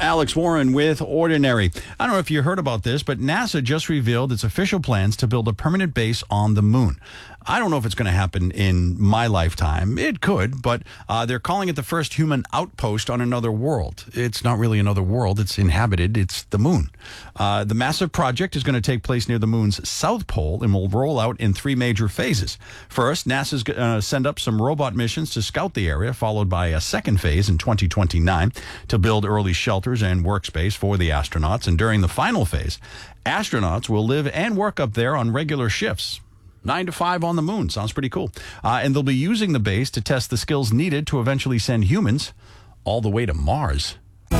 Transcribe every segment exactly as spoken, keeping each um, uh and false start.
Alex Warren with Ordinary. I don't know if you heard about this, but NASA just revealed its official plans to build a permanent base on the moon. I don't know if it's going to happen in my lifetime. It could, but uh, they're calling it the first human outpost on another world. It's not really another world. It's inhabited. It's the moon. Uh, the massive project is going to take place near the moon's south pole and will roll out in three major phases. First, NASA's going to send up some robot missions to scout the area, followed by a second phase in twenty twenty-nine to build early shelters and workspace for the astronauts. And during the final phase, astronauts will live and work up there on regular shifts. Nine to five on the moon. Sounds pretty cool. Uh, and they'll be using the base to test the skills needed to eventually send humans all the way to Mars.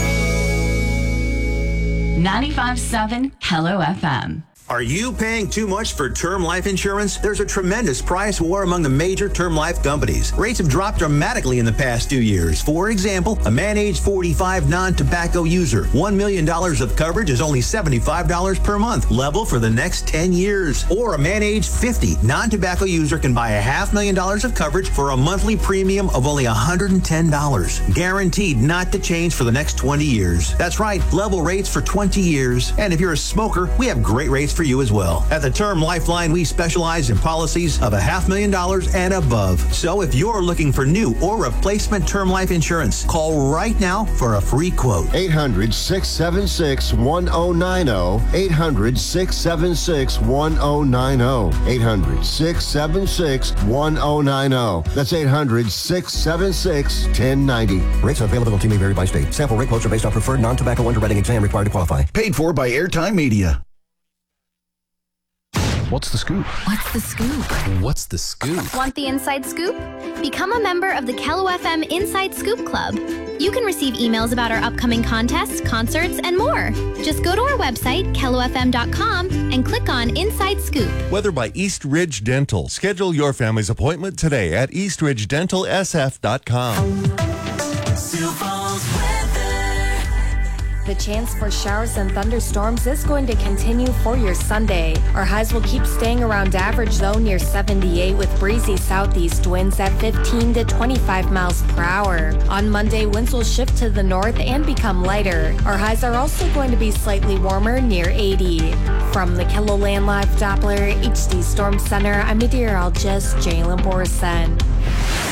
ninety-five point seven Hello F M. Are you paying too much for term life insurance? There's a tremendous price war among the major term life companies. Rates have dropped dramatically in the past two years. For example, a man age forty-five non-tobacco user, one million dollars of coverage is only seventy-five dollars per month, level for the next ten years. Or a man age fifty non-tobacco user can buy a half million dollars of coverage for a monthly premium of only one hundred ten dollars. Guaranteed not to change for the next twenty years. That's right, level rates for twenty years. And if you're a smoker, we have great rates for you as well. At the Term Lifeline, we specialize in policies of a half million dollars and above. So if you're looking for new or replacement term life insurance, call right now for a free quote. eight hundred, six seven six, one oh nine oh. eight hundred, six seven six, one oh nine oh. eight hundred, six seven six, one oh nine oh. That's eight hundred, six seven six, one oh nine oh. Rates and availability may vary by state. Sample rate quotes are based on preferred non-tobacco underwriting exam required to qualify. Paid for by Airtime Media. What's the scoop? What's the scoop? What's the scoop? Want the inside scoop? Become a member of the Kello F M Inside Scoop Club. You can receive emails about our upcoming contests, concerts, and more. Just go to our website, kello f m dot com, and click on Inside Scoop. Weather by East Ridge Dental. Schedule your family's appointment today at east ridge dental s f dot com. The chance for showers and thunderstorms is going to continue for your Sunday. Our highs will keep staying around average, though, near seventy-eight, with breezy southeast winds at fifteen to twenty-five miles per hour. On Monday, winds will shift to the north and become lighter. Our highs are also going to be slightly warmer, near eighty. From the KELOLAND Live Doppler H D Storm Center, I'm meteorologist Jalen Borson.